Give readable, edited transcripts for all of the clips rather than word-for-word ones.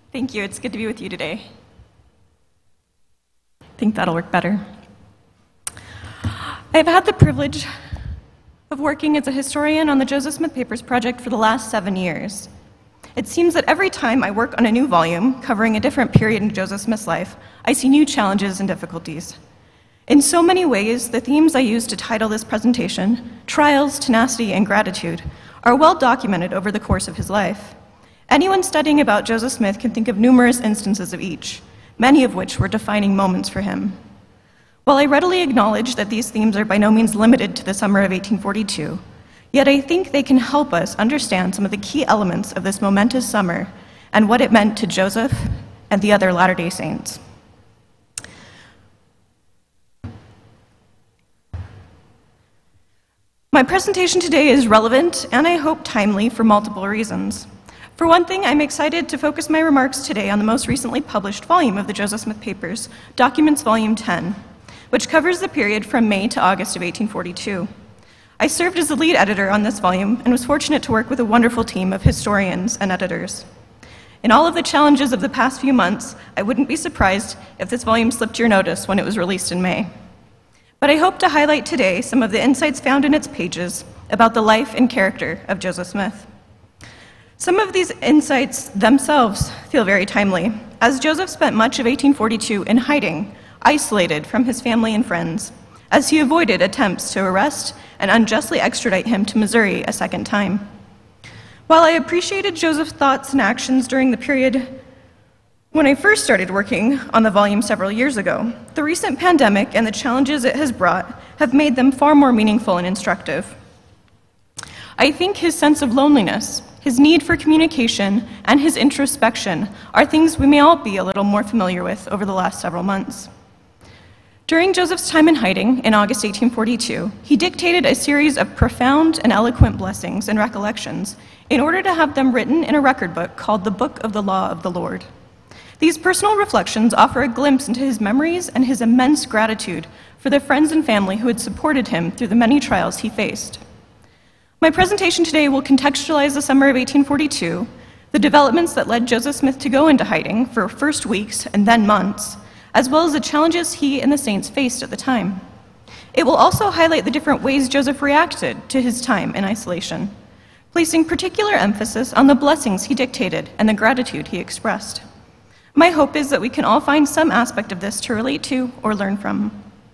Thank you. It's good to be with you today. I think that'll work better. I've had the privilege of working as a historian on the Joseph Smith Papers project for the last 7 years. It seems that every time I work on a new volume covering a different period in Joseph Smith's life, I see new challenges and difficulties. In so many ways, the themes I use to title this presentation, trials, tenacity, and gratitude, are well documented over the course of his life. Anyone studying about Joseph Smith can think of numerous instances of each, many of which were defining moments for him. While I readily acknowledge that these themes are by no means limited to the summer of 1842, yet I think they can help us understand some of the key elements of this momentous summer and what it meant to Joseph and the other Latter-day Saints. My presentation today is relevant and I hope timely for multiple reasons. For one thing, I'm excited to focus my remarks today on the most recently published volume of the Joseph Smith Papers, Documents Volume 10, which covers the period from May to August of 1842. I served as the lead editor on this volume and was fortunate to work with a wonderful team of historians and editors. In all of the challenges of the past few months, I wouldn't be surprised if this volume slipped your notice when it was released in May. But I hope to highlight today some of the insights found in its pages about the life and character of Joseph Smith. Some of these insights themselves feel very timely, as Joseph spent much of 1842 in hiding, isolated from his family and friends, as he avoided attempts to arrest and unjustly extradite him to Missouri a second time. While I appreciated Joseph's thoughts and actions during the period when I first started working on the volume several years ago, the recent pandemic and the challenges it has brought have made them far more meaningful and instructive. I think his sense of loneliness, his need for communication, and his introspection are things we may all be a little more familiar with over the last several months. During Joseph's time in hiding in August 1842, he dictated a series of profound and eloquent blessings and recollections in order to have them written in a record book called the Book of the Law of the Lord. These personal reflections offer a glimpse into his memories and his immense gratitude for the friends and family who had supported him through the many trials he faced. My presentation today will contextualize the summer of 1842, the developments that led Joseph Smith to go into hiding for first weeks and then months, as well as the challenges he and the saints faced at the time. It will also highlight the different ways Joseph reacted to his time in isolation, placing particular emphasis on the blessings he dictated and the gratitude he expressed. My hope is that we can all find some aspect of this to relate to or learn from.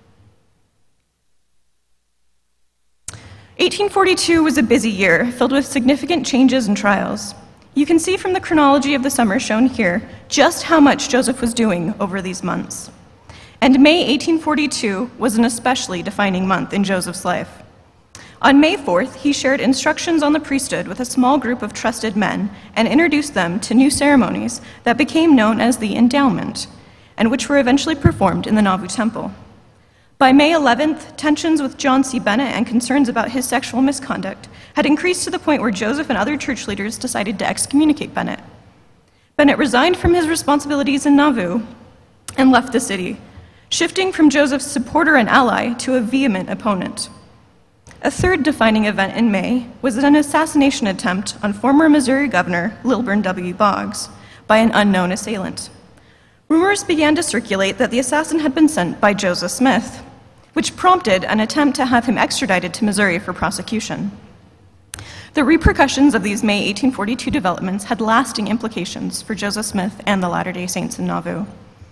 1842 was a busy year, filled with significant changes and trials. You can see from the chronology of the summer shown here just how much Joseph was doing over these months. And May 1842 was an especially defining month in Joseph's life. On May 4th, he shared instructions on the priesthood with a small group of trusted men and introduced them to new ceremonies that became known as the endowment, and which were eventually performed in the Nauvoo Temple. By May 11th, tensions with John C. Bennett and concerns about his sexual misconduct had increased to the point where Joseph and other church leaders decided to excommunicate Bennett. Bennett resigned from his responsibilities in Nauvoo and left the city, shifting from Joseph's supporter and ally to a vehement opponent. A third defining event in May was an assassination attempt on former Missouri Governor Lilburn W. Boggs by an unknown assailant. Rumors began to circulate that the assassin had been sent by Joseph Smith, which prompted an attempt to have him extradited to Missouri for prosecution. The repercussions of these May 1842 developments had lasting implications for Joseph Smith and the Latter-day Saints in Nauvoo.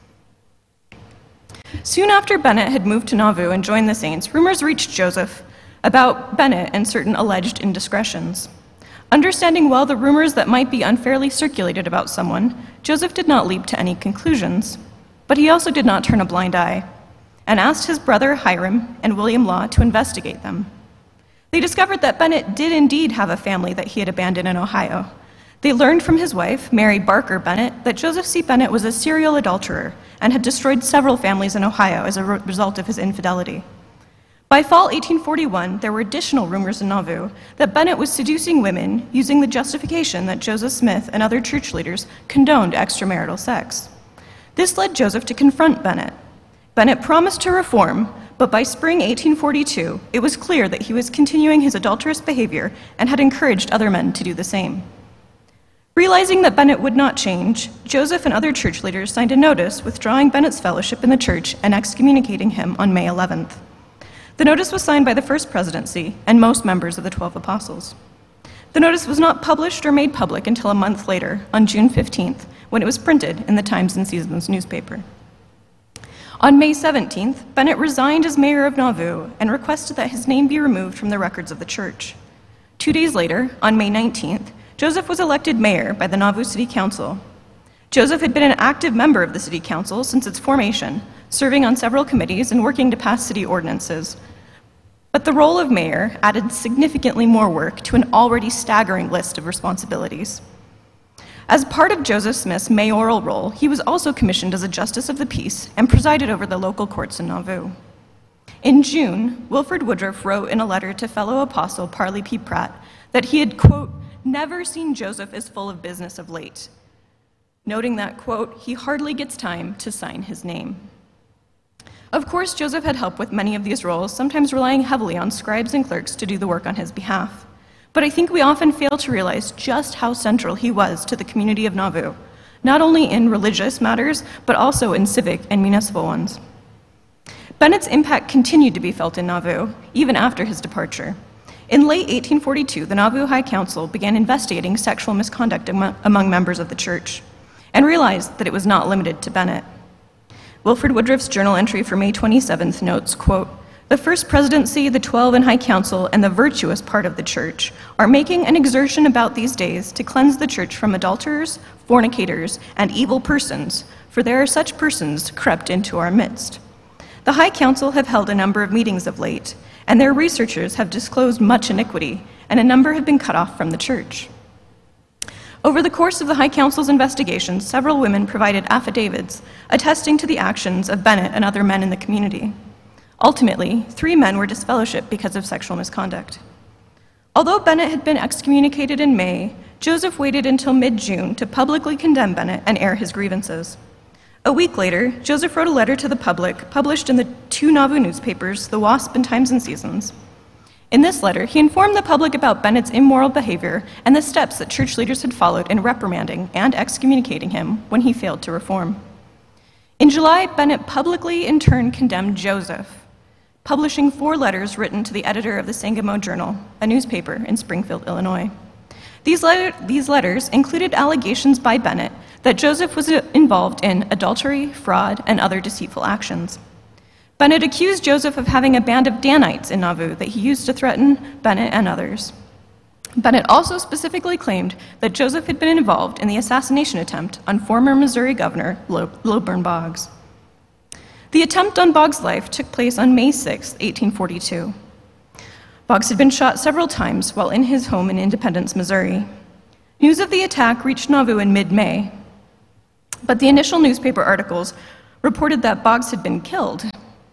Soon after Bennett had moved to Nauvoo and joined the Saints, rumors reached Joseph about Bennett and certain alleged indiscretions. Understanding well the rumors that might be unfairly circulated about someone, Joseph did not leap to any conclusions, but he also did not turn a blind eye, and asked his brother Hiram and William Law to investigate them. They discovered that Bennett did indeed have a family that he had abandoned in Ohio. They learned from his wife, Mary Barker Bennett, that Joseph C. Bennett was a serial adulterer and had destroyed several families in Ohio as a result of his infidelity. By fall 1841, there were additional rumors in Nauvoo that Bennett was seducing women using the justification that Joseph Smith and other church leaders condoned extramarital sex. This led Joseph to confront Bennett. Bennett promised to reform, but by spring 1842, it was clear that he was continuing his adulterous behavior and had encouraged other men to do the same. Realizing that Bennett would not change, Joseph and other church leaders signed a notice withdrawing Bennett's fellowship in the church and excommunicating him on May 11th. The notice was signed by the First Presidency and most members of the 12 Apostles. The notice was not published or made public until a month later, on June 15th, when it was printed in the Times and Seasons newspaper. On May 17th, Bennett resigned as mayor of Nauvoo and requested that his name be removed from the records of the church. 2 days later, on May 19th, Joseph was elected mayor by the Nauvoo City Council. Joseph had been an active member of the City Council since its formation, serving on several committees and working to pass city ordinances. But the role of mayor added significantly more work to an already staggering list of responsibilities. As part of Joseph Smith's mayoral role, he was also commissioned as a justice of the peace and presided over the local courts in Nauvoo. In June, Wilford Woodruff wrote in a letter to fellow apostle Parley P. Pratt that he had, quote, never seen Joseph as full of business of late, noting that, quote, he hardly gets time to sign his name. Of course, Joseph had help with many of these roles, sometimes relying heavily on scribes and clerks to do the work on his behalf. But I think we often fail to realize just how central he was to the community of Nauvoo, not only in religious matters, but also in civic and municipal ones. Bennett's impact continued to be felt in Nauvoo, even after his departure. In late 1842, the Nauvoo High Council began investigating sexual misconduct among members of the church, and realized that it was not limited to Bennett. Wilford Woodruff's journal entry for May 27th notes, quote, the First Presidency, the 12 and High Council, and the virtuous part of the church are making an exertion about these days to cleanse the church from adulterers, fornicators, and evil persons, for there are such persons crept into our midst. The High Council have held a number of meetings of late, and their researchers have disclosed much iniquity, and a number have been cut off from the church. Over the course of the High Council's investigation, several women provided affidavits attesting to the actions of Bennett and other men in the community. Ultimately, 3 men were disfellowshipped because of sexual misconduct. Although Bennett had been excommunicated in May, Joseph waited until mid-June to publicly condemn Bennett and air his grievances. A week later, Joseph wrote a letter to the public, published in the 2 Nauvoo newspapers, The Wasp and Times and Seasons. In this letter, he informed the public about Bennett's immoral behavior and the steps that church leaders had followed in reprimanding and excommunicating him when he failed to reform. In July, Bennett publicly in turn condemned Joseph, publishing 4 letters written to the editor of the Sangamo Journal, a newspaper in Springfield, Illinois. These letters included allegations by Bennett that Joseph was involved in adultery, fraud, and other deceitful actions. Bennett accused Joseph of having a band of Danites in Nauvoo that he used to threaten Bennett and others. Bennett also specifically claimed that Joseph had been involved in the assassination attempt on former Missouri Governor Lilburn Boggs. The attempt on Boggs' life took place on May 6, 1842. Boggs had been shot several times while in his home in Independence, Missouri. News of the attack reached Nauvoo in mid-May, but the initial newspaper articles reported that Boggs had been killed.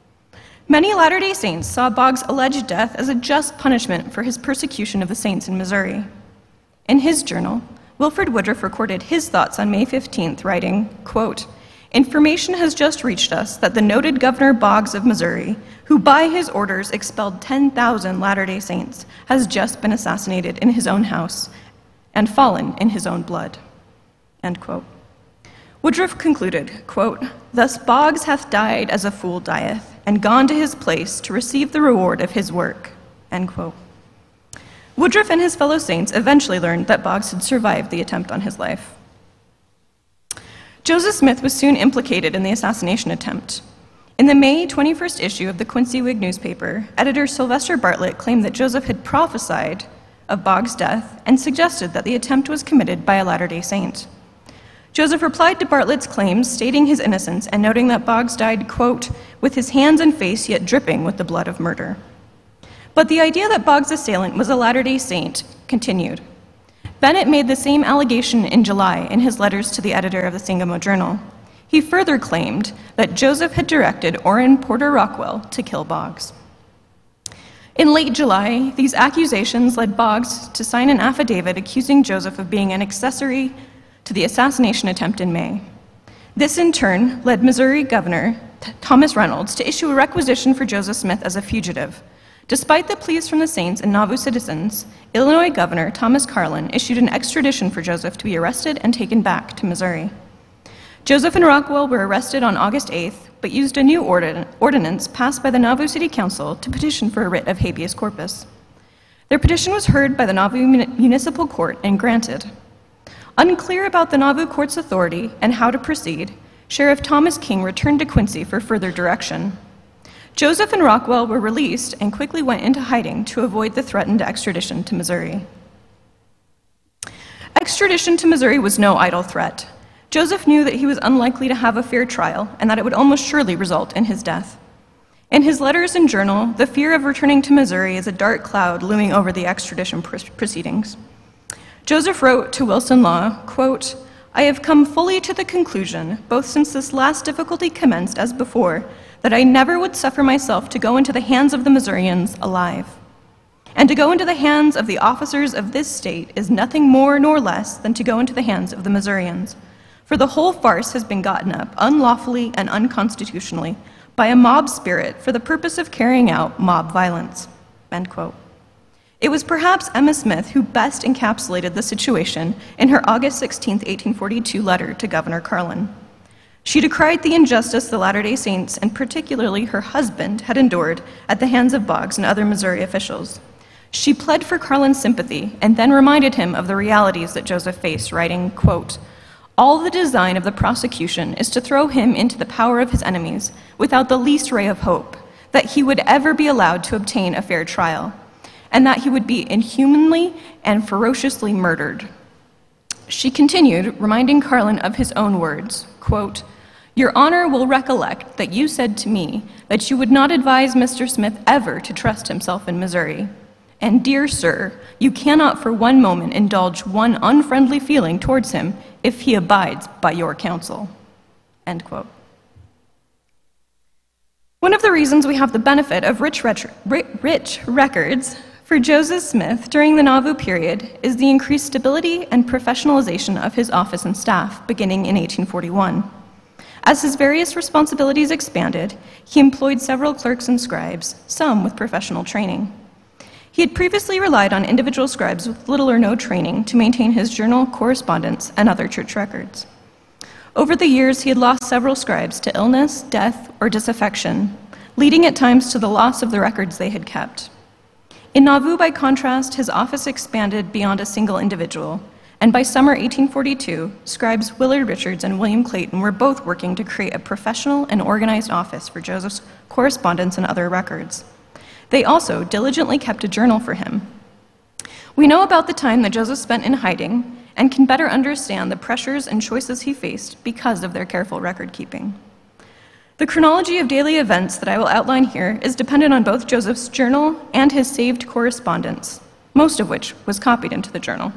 Many Latter-day Saints saw Boggs' alleged death as a just punishment for his persecution of the saints in Missouri. In his journal, Wilford Woodruff recorded his thoughts on May 15th, writing, quote, information has just reached us that the noted Governor Boggs of Missouri, who by his orders expelled 10,000 Latter-day Saints, has just been assassinated in his own house and fallen in his own blood, end quote. Woodruff concluded, quote, thus Boggs hath died as a fool dieth, and gone to his place to receive the reward of his work, end quote. Woodruff and his fellow saints eventually learned that Boggs had survived the attempt on his life. Joseph Smith was soon implicated in the assassination attempt. In the May 21st issue of the Quincy Whig newspaper, editor Sylvester Bartlett claimed that Joseph had prophesied of Boggs' death and suggested that the attempt was committed by a Latter-day Saint. Joseph replied to Bartlett's claims, stating his innocence and noting that Boggs died, quote, with his hands and face yet dripping with the blood of murder. But the idea that Boggs' assailant was a Latter-day Saint continued. Bennett made the same allegation in July in his letters to the editor of the Sangamo Journal. He further claimed that Joseph had directed Orrin Porter Rockwell to kill Boggs. In late July, these accusations led Boggs to sign an affidavit accusing Joseph of being an accessory to the assassination attempt in May. This, in turn, led Missouri Governor Thomas Reynolds to issue a requisition for Joseph Smith as a fugitive, Despite the pleas from the Saints and Nauvoo citizens, Illinois Governor Thomas Carlin issued an extradition for Joseph to be arrested and taken back to Missouri. Joseph and Rockwell were arrested on August 8th, but used a new ordinance passed by the Nauvoo City Council to petition for a writ of habeas corpus. Their petition was heard by the Nauvoo Municipal Court and granted. Unclear about the Nauvoo Court's authority and how to proceed, Sheriff Thomas King returned to Quincy for further direction. Joseph and Rockwell were released and quickly went into hiding to avoid the threatened extradition to Missouri. Extradition to Missouri was no idle threat. Joseph knew that he was unlikely to have a fair trial and that it would almost surely result in his death. In his letters and journal, the fear of returning to Missouri is a dark cloud looming over the extradition proceedings. Joseph wrote to Wilson Law, quote, "I have come fully to the conclusion, both since this last difficulty commenced as before, that I never would suffer myself to go into the hands of the Missourians alive. And to go into the hands of the officers of this state is nothing more nor less than to go into the hands of the Missourians. For the whole farce has been gotten up unlawfully and unconstitutionally by a mob spirit for the purpose of carrying out mob violence." End quote. It was perhaps Emma Smith who best encapsulated the situation in her August 16, 1842 letter to Governor Carlin. She decried the injustice the Latter-day Saints, and particularly her husband, had endured at the hands of Boggs and other Missouri officials. She pled for Carlin's sympathy and then reminded him of the realities that Joseph faced, writing, quote, "All the design of the prosecution is to throw him into the power of his enemies without the least ray of hope that he would ever be allowed to obtain a fair trial, and that he would be inhumanly and ferociously murdered." She continued, reminding Carlin of his own words, quote, "Your Honor will recollect that you said to me that you would not advise Mr. Smith ever to trust himself in Missouri. And, dear sir, you cannot for one moment indulge one unfriendly feeling towards him if he abides by your counsel." End quote. One of the reasons we have the benefit of rich records for Joseph Smith during the Nauvoo period is the increased stability and professionalization of his office and staff beginning in 1841. As his various responsibilities expanded, he employed several clerks and scribes, some with professional training. He had previously relied on individual scribes with little or no training to maintain his journal, correspondence, and other church records. Over the years, he had lost several scribes to illness, death, or disaffection, leading at times to the loss of the records they had kept. In Nauvoo, by contrast, his office expanded beyond a single individual, and by summer 1842, scribes Willard Richards and William Clayton were both working to create a professional and organized office for Joseph's correspondence and other records. They also diligently kept a journal for him. We know about the time that Joseph spent in hiding and can better understand the pressures and choices he faced because of their careful record keeping. The chronology of daily events that I will outline here is dependent on both Joseph's journal and his saved correspondence, most of which was copied into the journal.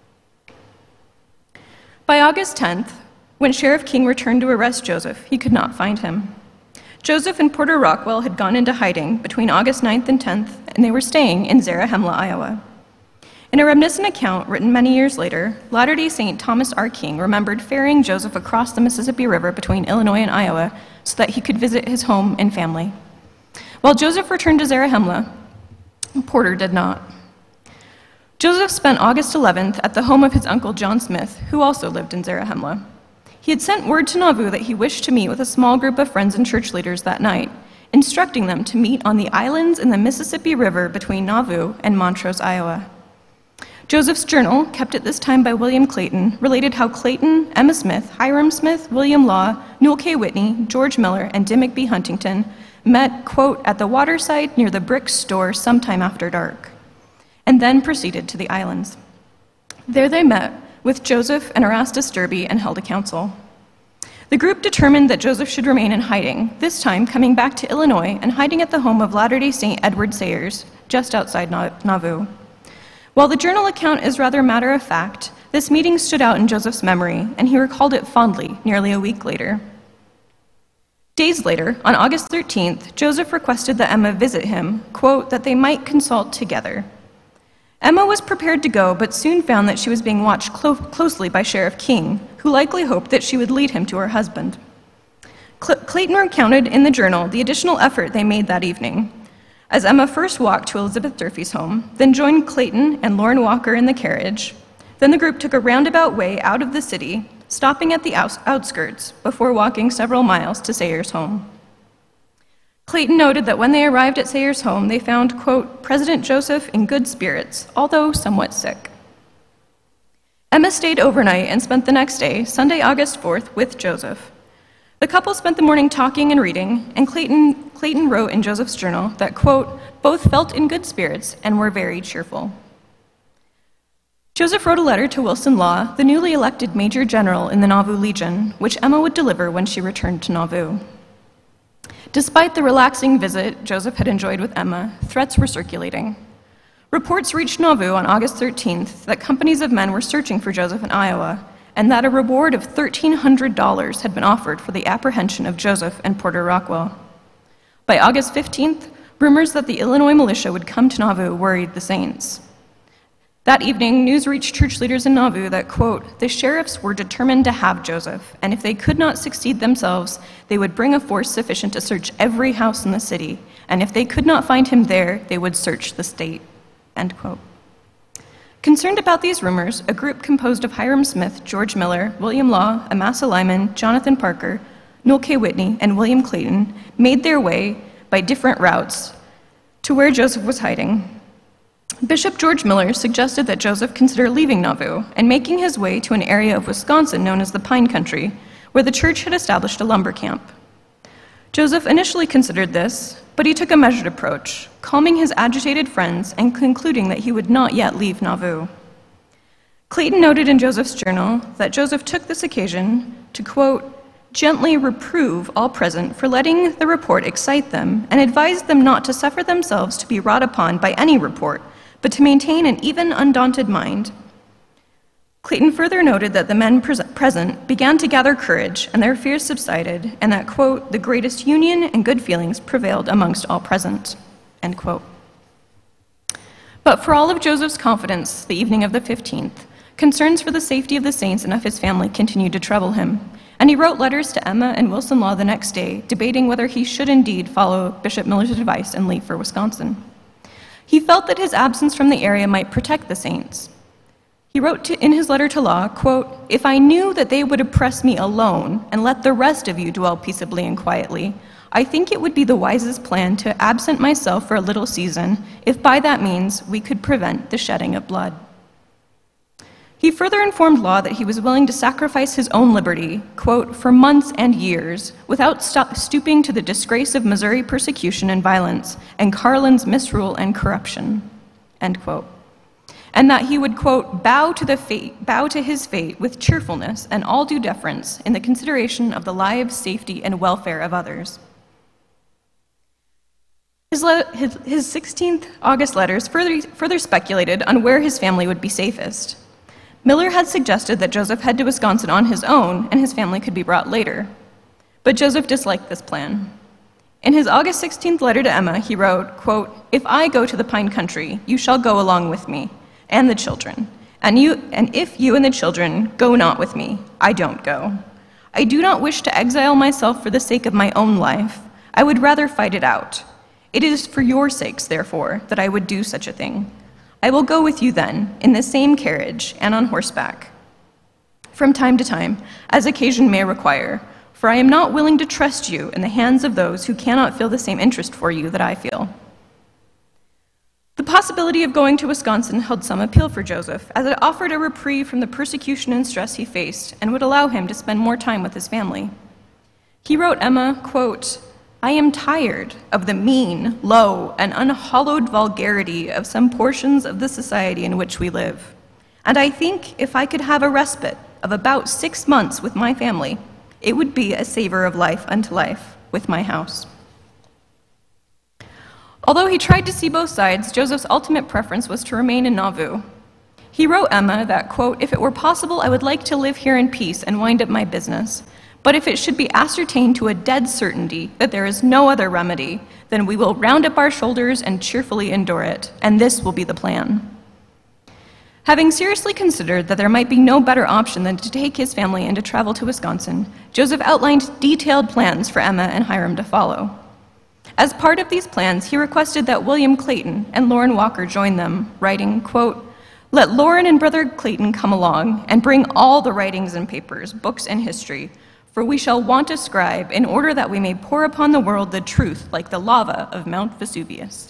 By August 10th, when Sheriff King returned to arrest Joseph, he could not find him. Joseph and Porter Rockwell had gone into hiding between August 9th and 10th, and they were staying in Zarahemla, Iowa. In a reminiscent account written many years later, Latter-day Saint Thomas R. King remembered ferrying Joseph across the Mississippi River between Illinois and Iowa so that he could visit his home and family. While Joseph returned to Zarahemla, Porter did not. Joseph spent August 11th at the home of his uncle John Smith, who also lived in Zarahemla. He had sent word to Nauvoo that he wished to meet with a small group of friends and church leaders that night, instructing them to meet on the islands in the Mississippi River between Nauvoo and Montrose, Iowa. Joseph's journal, kept at this time by William Clayton, related how Clayton, Emma Smith, Hiram Smith, William Law, Newell K. Whitney, George Miller, and Dimmick B. Huntington met, quote, "at the waterside near the brick store sometime after dark," and then proceeded to the islands. There they met with Joseph and Erastus Derby and held a council. The group determined that Joseph should remain in hiding, this time coming back to Illinois and hiding at the home of Latter-day Saint Edward Sayers, just outside Nauvoo. While the journal account is rather matter-of-fact, this meeting stood out in Joseph's memory, and he recalled it fondly nearly a week later. Days later, on August 13th, Joseph requested that Emma visit him, quote, that they might consult together. Emma was prepared to go, but soon found that she was being watched closely by Sheriff King, who likely hoped that she would lead him to her husband. Clayton recounted in the journal the additional effort they made that evening. as Emma first walked to Elizabeth Durfee's home, then joined Clayton and Lauren Walker in the carriage. Then the group took a roundabout way out of the city, stopping at the outskirts before walking several miles to Sayers' home. Clayton noted that when they arrived at Sayers' home, they found, quote, President Joseph in good spirits, although somewhat sick. Emma stayed overnight and spent the next day, Sunday, August 4th, with Joseph. The couple spent the morning talking and reading, and Clayton wrote in Joseph's journal that, quote, both felt in good spirits and were very cheerful. Joseph wrote a letter to Wilson Law, the newly elected Major General in the Nauvoo Legion, which Emma would deliver when she returned to Nauvoo. Despite the relaxing visit Joseph had enjoyed with Emma, threats were circulating. Reports reached Nauvoo on August 13th that companies of men were searching for Joseph in Iowa, and that a reward of $1,300 had been offered for the apprehension of Joseph and Porter Rockwell. By August 15th, rumors that the Illinois militia would come to Nauvoo worried the Saints. That evening, news reached church leaders in Nauvoo that, quote, the sheriffs were determined to have Joseph, and if they could not succeed themselves, they would bring a force sufficient to search every house in the city, and if they could not find him there, they would search the state, end quote. Concerned about these rumors, a group composed of Hiram Smith, George Miller, William Law, Amasa Lyman, Jonathan Parker, Noel K. Whitney, and William Clayton made their way by different routes to where Joseph was hiding. Bishop George Miller suggested that Joseph consider leaving Nauvoo and making his way to an area of Wisconsin known as the Pine Country, where the church had established a lumber camp. Joseph initially considered this, but he took a measured approach, calming his agitated friends and concluding that he would not yet leave Nauvoo. Clayton noted in Joseph's journal that Joseph took this occasion to, quote, gently reprove all present for letting the report excite them and advised them not to suffer themselves to be wrought upon by any report, but to maintain an even, undaunted mind. Clayton further noted that the men present began to gather courage and their fears subsided, and that, quote, the greatest union and good feelings prevailed amongst all present, end quote. But for all of Joseph's confidence the evening of the 15th, concerns for the safety of the Saints and of his family continued to trouble him, and he wrote letters to Emma and Wilson Law the next day, debating whether he should indeed follow Bishop Miller's advice and leave for Wisconsin. He felt that his absence from the area might protect the Saints. He wrote in his letter to Law, quote, if I knew that they would oppress me alone and let the rest of you dwell peaceably and quietly, I think it would be the wisest plan to absent myself for a little season, if by that means we could prevent the shedding of blood. He further informed Law that he was willing to sacrifice his own liberty, quote, for months and years, without stooping to the disgrace of Missouri persecution and violence and Carlin's misrule and corruption, end quote. And that he would, quote, bow to his fate with cheerfulness and all due deference in the consideration of the lives, safety, and welfare of others. His 16th August letters further speculated on where his family would be safest. Miller had suggested that Joseph head to Wisconsin on his own and his family could be brought later. But Joseph disliked this plan. In his August 16th letter to Emma, he wrote, quote, if I go to the Pine Country, you shall go along with me, and the children. And if you and the children go not with me, I don't go. I do not wish to exile myself for the sake of my own life. I would rather fight it out. It is for your sakes, therefore, that I would do such a thing. I will go with you then, in the same carriage and on horseback, from time to time, as occasion may require, for I am not willing to trust you in the hands of those who cannot feel the same interest for you that I feel. The possibility of going to Wisconsin held some appeal for Joseph, as it offered a reprieve from the persecution and stress he faced and would allow him to spend more time with his family. He wrote Emma, quote, I am tired of the mean, low, and unhallowed vulgarity of some portions of the society in which we live. And I think if I could have a respite of about 6 months with my family, it would be a savor of life unto life with my house. Although he tried to see both sides, Joseph's ultimate preference was to remain in Nauvoo. He wrote Emma that, quote, if it were possible, I would like to live here in peace and wind up my business. But if it should be ascertained to a dead certainty that there is no other remedy, then we will round up our shoulders and cheerfully endure it, and this will be the plan. Having seriously considered that there might be no better option than to take his family and to travel to Wisconsin, Joseph outlined detailed plans for Emma and Hiram to follow. As part of these plans, he requested that William Clayton and Lauren Walker join them, writing, quote, "Let Lauren and Brother Clayton come along and bring all the writings and papers, books and history, for we shall want a scribe in order that we may pour upon the world the truth like the lava of Mount Vesuvius."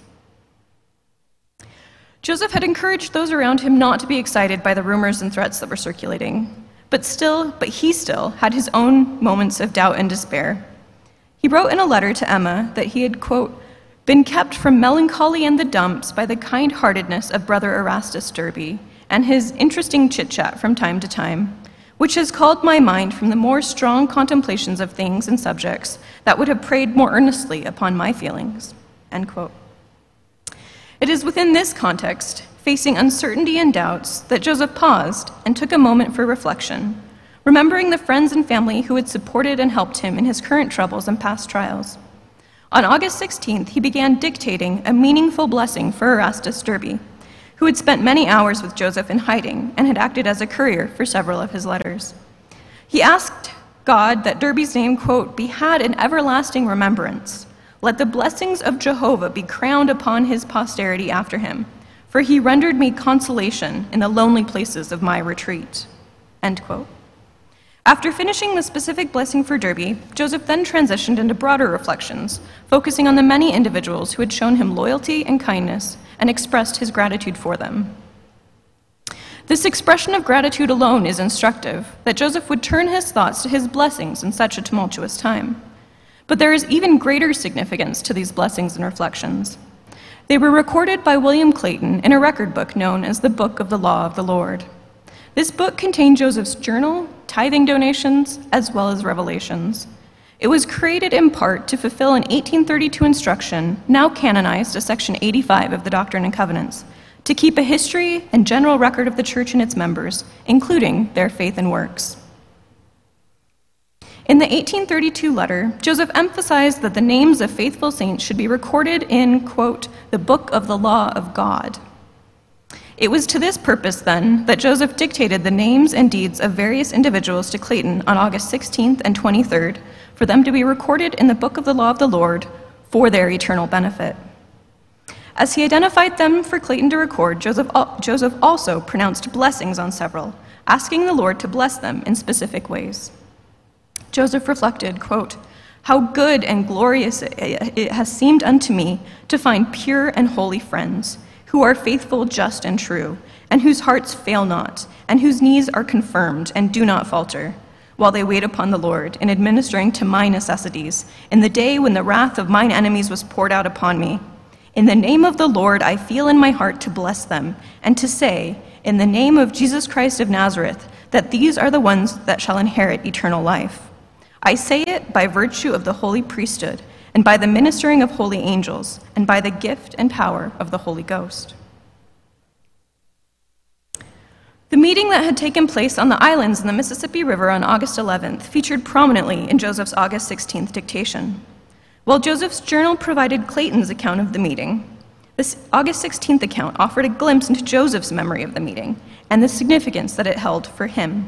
Joseph had encouraged those around him not to be excited by the rumors and threats that were circulating, but he still had his own moments of doubt and despair. He wrote in a letter to Emma that he had, quote, "been kept from melancholy and the dumps by the kind-heartedness of Brother Erastus Derby and his interesting chit-chat from time to time, which has called my mind from the more strong contemplations of things and subjects that would have preyed more earnestly upon my feelings," end quote. It is within this context, facing uncertainty and doubts, that Joseph paused and took a moment for reflection, remembering the friends and family who had supported and helped him in his current troubles and past trials. On August 16th, he began dictating a meaningful blessing for Erastus Derby, who had spent many hours with Joseph in hiding and had acted as a courier for several of his letters. He asked God that Derby's name, quote, "be had in everlasting remembrance. Let the blessings of Jehovah be crowned upon his posterity after him, for he rendered me consolation in the lonely places of my retreat," end quote. After finishing the specific blessing for Derby, Joseph then transitioned into broader reflections, focusing on the many individuals who had shown him loyalty and kindness and expressed his gratitude for them. This expression of gratitude alone is instructive, that Joseph would turn his thoughts to his blessings in such a tumultuous time. But there is even greater significance to these blessings and reflections. They were recorded by William Clayton in a record book known as the Book of the Law of the Lord. This book contained Joseph's journal, tithing donations, as well as revelations. It was created in part to fulfill an 1832 instruction, now canonized as Section 85 of the Doctrine and Covenants, to keep a history and general record of the Church and its members, including their faith and works. In the 1832 letter, Joseph emphasized that the names of faithful saints should be recorded in, quote, "the book of the law of God." It was to this purpose, then, that Joseph dictated the names and deeds of various individuals to Clayton on August 16th and 23rd for them to be recorded in the Book of the Law of the Lord for their eternal benefit. As he identified them for Clayton to record, Joseph also pronounced blessings on several, asking the Lord to bless them in specific ways. Joseph reflected, quote, "How good and glorious it has seemed unto me to find pure and holy friends, who are faithful, just, and true, and whose hearts fail not, and whose knees are confirmed and do not falter, while they wait upon the Lord in administering to my necessities, in the day when the wrath of mine enemies was poured out upon me. In the name of the Lord I feel in my heart to bless them, and to say, in the name of Jesus Christ of Nazareth, that these are the ones that shall inherit eternal life. I say it by virtue of the holy priesthood, and by the ministering of holy angels, and by the gift and power of the Holy Ghost." The meeting that had taken place on the islands in the Mississippi River on August 11th featured prominently in Joseph's August 16th dictation. While Joseph's journal provided Clayton's account of the meeting, this August 16th account offered a glimpse into Joseph's memory of the meeting and the significance that it held for him.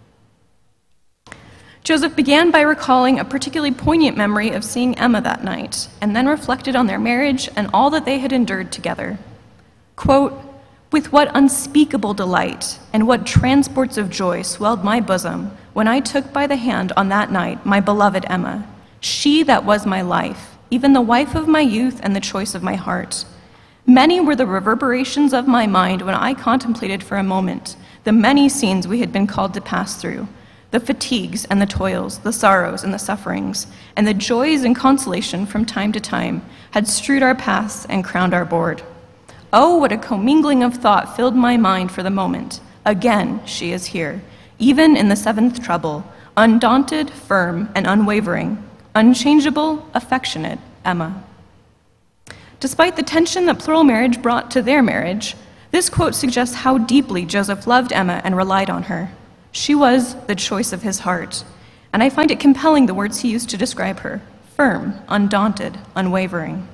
Joseph began by recalling a particularly poignant memory of seeing Emma that night, and then reflected on their marriage and all that they had endured together. Quote, "With what unspeakable delight and what transports of joy swelled my bosom when I took by the hand on that night my beloved Emma, she that was my life, even the wife of my youth and the choice of my heart. Many were the reverberations of my mind when I contemplated for a moment the many scenes we had been called to pass through, the fatigues and the toils, the sorrows and the sufferings, and the joys and consolation from time to time had strewed our paths and crowned our board. Oh, what a commingling of thought filled my mind for the moment. Again, she is here, even in the seventh trouble, undaunted, firm, and unwavering, unchangeable, affectionate Emma." Despite the tension that plural marriage brought to their marriage, this quote suggests how deeply Joseph loved Emma and relied on her. She was the choice of his heart, and I find it compelling the words he used to describe her: firm, undaunted, unwavering.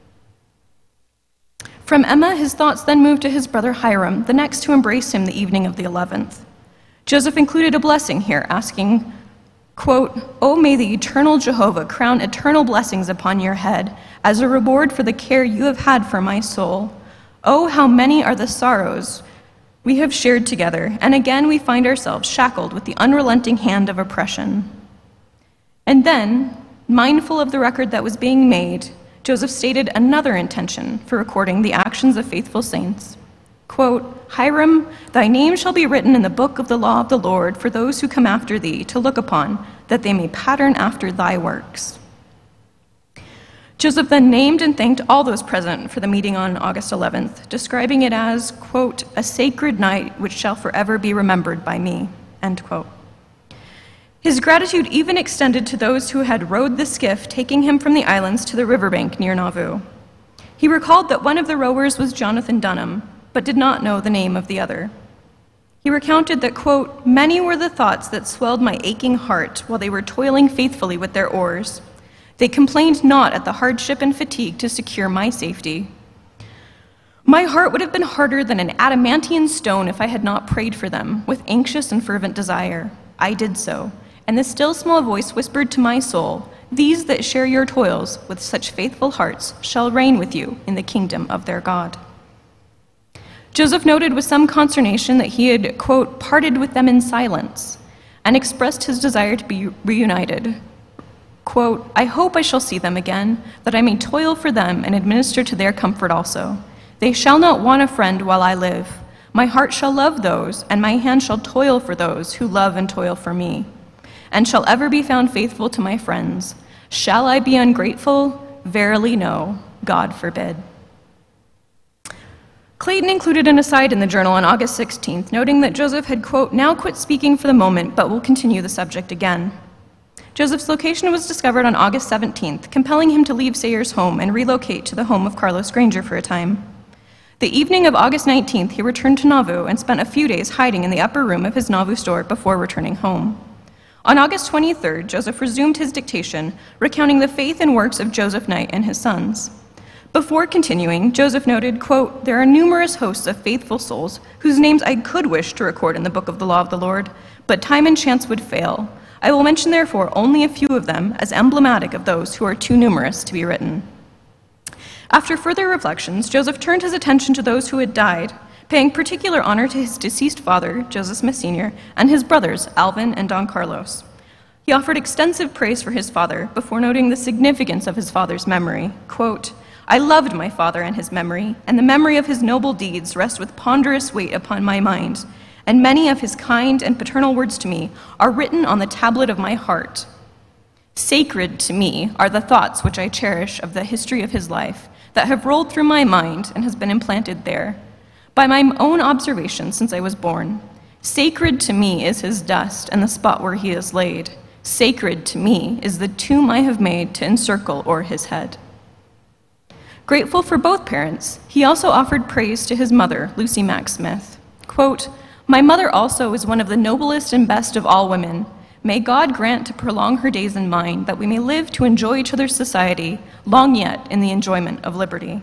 From Emma, his thoughts then moved to his brother Hiram, the next to embrace him the evening of the 11th. Joseph included a blessing here, asking Quote, "Oh, may the eternal Jehovah crown eternal blessings upon your head as a reward for the care you have had for my soul. Oh, how many are the sorrows we have shared together, and again we find ourselves shackled with the unrelenting hand of oppression." And then, mindful of the record that was being made, Joseph stated another intention for recording the actions of faithful saints. Quote, "Hiram, thy name shall be written in the book of the law of the Lord for those who come after thee to look upon, that they may pattern after thy works." Joseph then named and thanked all those present for the meeting on August 11th, describing it as, quote, "a sacred night which shall forever be remembered by me," end quote. His gratitude even extended to those who had rowed the skiff, taking him from the islands to the riverbank near Nauvoo. He recalled that one of the rowers was Jonathan Dunham, but did not know the name of the other. He recounted that, quote, "Many were the thoughts that swelled my aching heart while they were toiling faithfully with their oars. They complained not at the hardship and fatigue to secure my safety. My heart would have been harder than an adamantine stone if I had not prayed for them with anxious and fervent desire. I did so, and the still small voice whispered to my soul, 'These that share your toils with such faithful hearts shall reign with you in the kingdom of their God.'" Joseph noted with some consternation that he had, quote, "parted with them in silence," and expressed his desire to be reunited. Quote, "I hope I shall see them again, that I may toil for them and administer to their comfort also. They shall not want a friend while I live. My heart shall love those, and my hand shall toil for those who love and toil for me, and shall ever be found faithful to my friends. Shall I be ungrateful? Verily no, God forbid." Clayton included an aside in the journal on August 16th, noting that Joseph had, quote, "now quit speaking for the moment, but will continue the subject again." Joseph's location was discovered on August 17th, compelling him to leave Sayers' home and relocate to the home of Carlos Granger for a time. The evening of August 19th, he returned to Nauvoo and spent a few days hiding in the upper room of his Nauvoo store before returning home. On August 23rd, Joseph resumed his dictation, recounting the faith and works of Joseph Knight and his sons. Before continuing, Joseph noted, quote, "There are numerous hosts of faithful souls whose names I could wish to record in the book of the law of the Lord, but time and chance would fail. I will mention, therefore, only a few of them as emblematic of those who are too numerous to be written." After further reflections, Joseph turned his attention to those who had died, paying particular honor to his deceased father, Joseph Smith Sr., and his brothers, Alvin and Don Carlos. He offered extensive praise for his father before noting the significance of his father's memory. Quote, "I loved my father and his memory, and the memory of his noble deeds rests with ponderous weight upon my mind, and many of his kind and paternal words to me are written on the tablet of my heart. Sacred to me are the thoughts which I cherish of the history of his life that have rolled through my mind and has been implanted there by my own observation since I was born. Sacred to me is his dust and the spot where he is laid. Sacred to me is the tomb I have made to encircle o'er his head." Grateful for both parents, he also offered praise to his mother, Lucy Mack Smith. Quote, "My mother also is one of the noblest and best of all women. May God grant to prolong her days in mine, that we may live to enjoy each other's society, long yet in the enjoyment of liberty."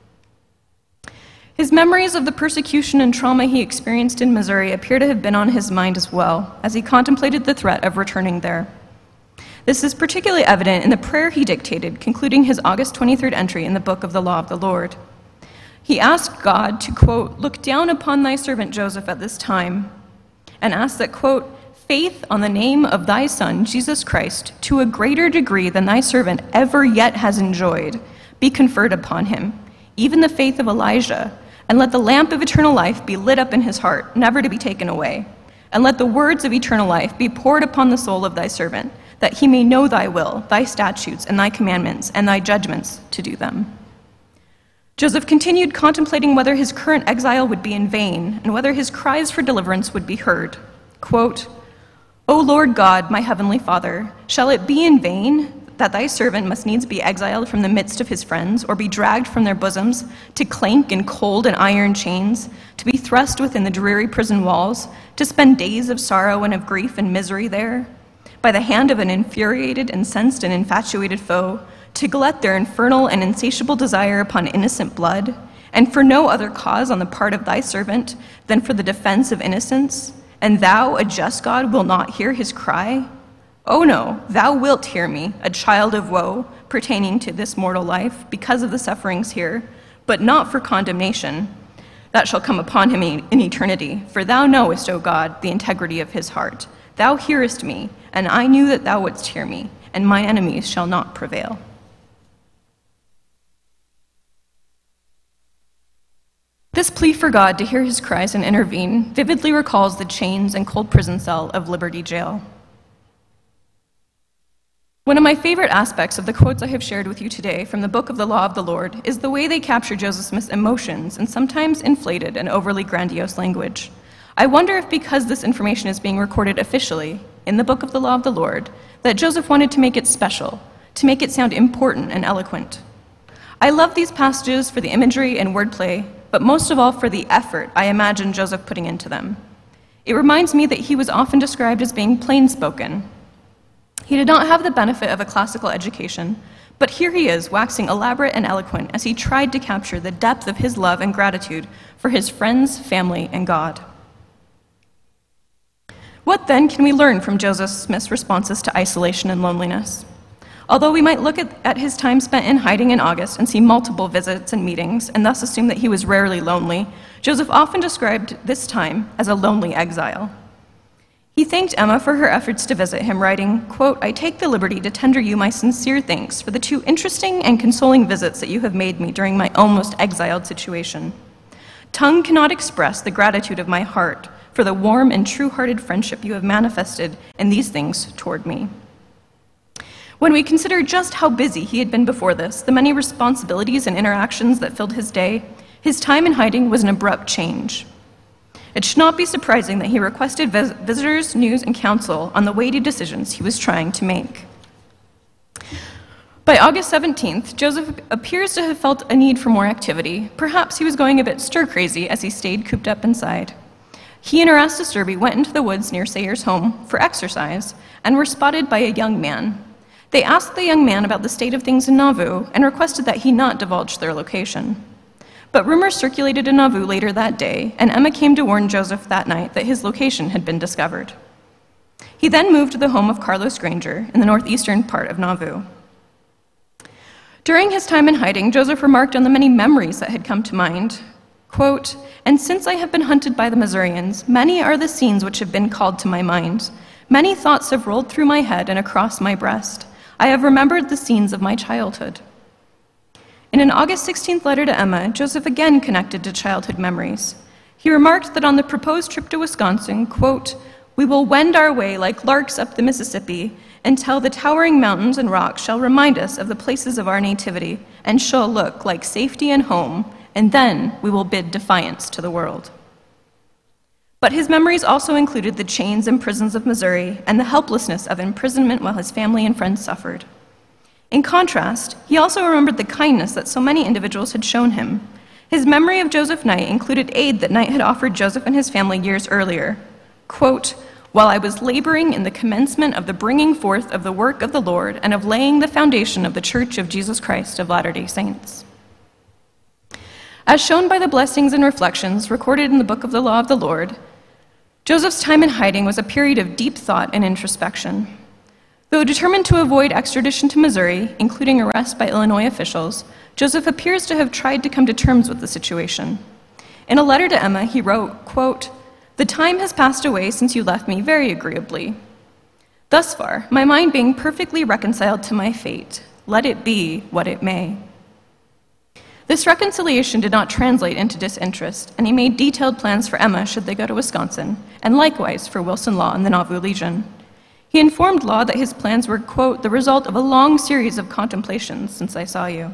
His memories of the persecution and trauma he experienced in Missouri appear to have been on his mind as well, as he contemplated the threat of returning there. This is particularly evident in the prayer he dictated, concluding his August 23rd entry in the book of the law of the Lord. He asked God to, quote, "look down upon thy servant Joseph at this time," and asked that, quote, "faith on the name of thy Son, Jesus Christ, to a greater degree than thy servant ever yet has enjoyed, be conferred upon him, even the faith of Elijah, and let the lamp of eternal life be lit up in his heart, never to be taken away. And let the words of eternal life be poured upon the soul of thy servant, that he may know thy will, thy statutes, and thy commandments, and thy judgments to do them." Joseph continued contemplating whether his current exile would be in vain, and whether his cries for deliverance would be heard. Quote, "O Lord God, my heavenly Father, shall it be in vain that thy servant must needs be exiled from the midst of his friends, or be dragged from their bosoms, to clank in cold and iron chains, to be thrust within the dreary prison walls, to spend days of sorrow and of grief and misery there, by the hand of an infuriated, incensed, and infatuated foe, to glut their infernal and insatiable desire upon innocent blood, and for no other cause on the part of thy servant than for the defense of innocence, and thou, a just God, will not hear his cry? Oh no, thou wilt hear me, a child of woe, pertaining to this mortal life, because of the sufferings here, but not for condemnation that shall come upon him in eternity. For thou knowest, O God, the integrity of his heart. Thou hearest me, and I knew that thou wouldst hear me, and mine enemies shall not prevail. This plea for God to hear his cries and intervene vividly recalls the chains and cold prison cell of Liberty Jail. One of my favorite aspects of the quotes I have shared with you today from the Book of the Law of the Lord is the way they capture Joseph Smith's emotions and sometimes inflated and overly grandiose language. I wonder if because this information is being recorded officially in the Book of the Law of the Lord, that Joseph wanted to make it special, to make it sound important and eloquent. I love these passages for the imagery and wordplay, but most of all for the effort I imagine Joseph putting into them. It reminds me that he was often described as being plain-spoken. He did not have the benefit of a classical education, but here he is, waxing elaborate and eloquent as he tried to capture the depth of his love and gratitude for his friends, family, and God. What then can we learn from Joseph Smith's responses to isolation and loneliness? Although we might look at his time spent in hiding in August and see multiple visits and meetings, and thus assume that he was rarely lonely, Joseph often described this time as a lonely exile. He thanked Emma for her efforts to visit him, writing, quote, "I take the liberty to tender you my sincere thanks for the 2 interesting and consoling visits that you have made me during my almost exiled situation. Tongue cannot express the gratitude of my heart for the warm and true-hearted friendship you have manifested in these things toward me." When we consider just how busy he had been before this, the many responsibilities and interactions that filled his day, his time in hiding was an abrupt change. It should not be surprising that he requested visitors, news, and counsel on the weighty decisions he was trying to make. By August 17th, Joseph appears to have felt a need for more activity. Perhaps he was going a bit stir-crazy as he stayed cooped up inside. He and Erastus Derby went into the woods near Sayer's home for exercise and were spotted by a young man. They asked the young man about the state of things in Nauvoo and requested that he not divulge their location. But rumors circulated in Nauvoo later that day, and Emma came to warn Joseph that night that his location had been discovered. He then moved to the home of Carlos Granger in the northeastern part of Nauvoo. During his time in hiding, Joseph remarked on the many memories that had come to mind. Quote, "And since I have been hunted by the Missourians, many are the scenes which have been called to my mind. Many thoughts have rolled through my head and across my breast. I have remembered the scenes of my childhood." In an August 16th letter to Emma, Joseph again connected to childhood memories. He remarked that on the proposed trip to Wisconsin, quote, "We will wend our way like larks up the Mississippi until the towering mountains and rocks shall remind us of the places of our nativity and shall look like safety and home, and then we will bid defiance to the world." But his memories also included the chains and prisons of Missouri and the helplessness of imprisonment while his family and friends suffered. In contrast, he also remembered the kindness that so many individuals had shown him. His memory of Joseph Knight included aid that Knight had offered Joseph and his family years earlier. Quote, "While I was laboring in the commencement of the bringing forth of the work of the Lord and of laying the foundation of the Church of Jesus Christ of Latter-day Saints." As shown by the blessings and reflections recorded in the Book of the Law of the Lord, Joseph's time in hiding was a period of deep thought and introspection. Though determined to avoid extradition to Missouri, including arrest by Illinois officials, Joseph appears to have tried to come to terms with the situation. In a letter to Emma, he wrote, quote, "The time has passed away since you left me very agreeably. Thus far, my mind being perfectly reconciled to my fate, let it be what it may." This reconciliation did not translate into disinterest, and he made detailed plans for Emma should they go to Wisconsin, and likewise for Wilson Law and the Nauvoo Legion. He informed Law that his plans were, quote, "the result of a long series of contemplations since I saw you."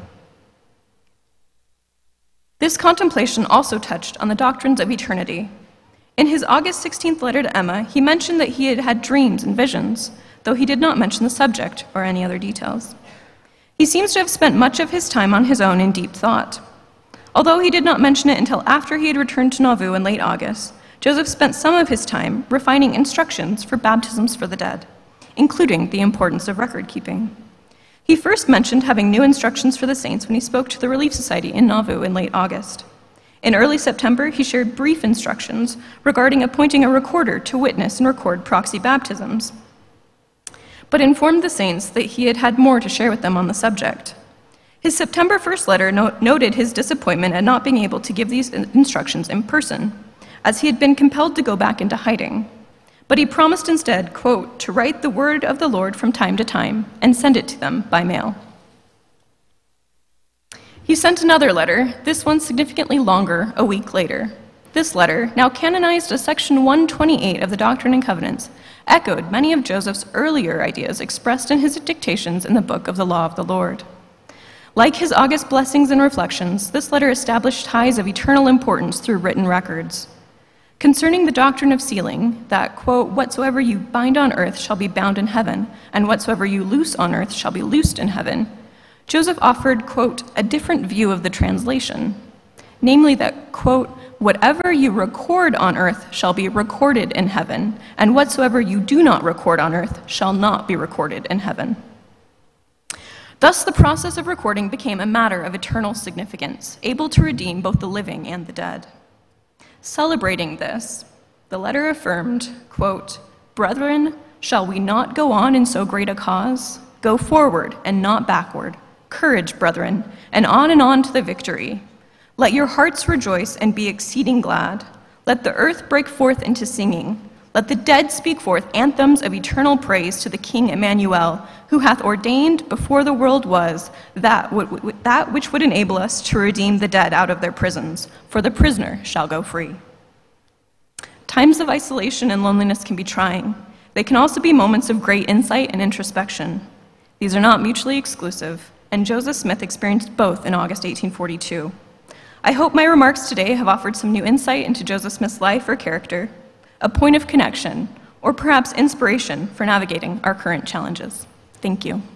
This contemplation also touched on the doctrines of eternity. In his August 16th letter to Emma, he mentioned that he had had dreams and visions, though he did not mention the subject or any other details. He seems to have spent much of his time on his own in deep thought. Although he did not mention it until after he had returned to Nauvoo in late August, Joseph spent some of his time refining instructions for baptisms for the dead, including the importance of record keeping. He first mentioned having new instructions for the saints when he spoke to the Relief Society in Nauvoo in late August. In early September, he shared brief instructions regarding appointing a recorder to witness and record proxy baptisms. but informed the saints that he had had more to share with them on the subject. His September 1st letter noted his disappointment at not being able to give these instructions in person, as he had been compelled to go back into hiding. But he promised instead, quote, to write the word of the Lord from time to time and send it to them by mail. He sent another letter, this one significantly longer, a week later. This letter, now canonized as section 128 of the Doctrine and Covenants, echoed many of Joseph's earlier ideas expressed in his dictations in the book of the Law of the Lord. Like his August blessings and reflections, this letter established ties of eternal importance through written records. Concerning the doctrine of sealing, that, quote, whatsoever you bind on earth shall be bound in heaven, and whatsoever you loose on earth shall be loosed in heaven, Joseph offered, quote, a different view of the translation, namely that, quote, whatever you record on earth shall be recorded in heaven, and whatsoever you do not record on earth shall not be recorded in heaven. Thus, the process of recording became a matter of eternal significance, able to redeem both the living and the dead. Celebrating this, the letter affirmed, quote, brethren, shall we not go on in so great a cause? Go forward and not backward. Courage, brethren, and on to the victory. Let your hearts rejoice and be exceeding glad. Let the earth break forth into singing. Let the dead speak forth anthems of eternal praise to the King Emmanuel, who hath ordained before the world was that which would enable us to redeem the dead out of their prisons, for the prisoner shall go free. Times of isolation and loneliness can be trying. They can also be moments of great insight and introspection. These are not mutually exclusive, and Joseph Smith experienced both in August 1842. I hope my remarks today have offered some new insight into Joseph Smith's life or character, a point of connection, or perhaps inspiration for navigating our current challenges. Thank you.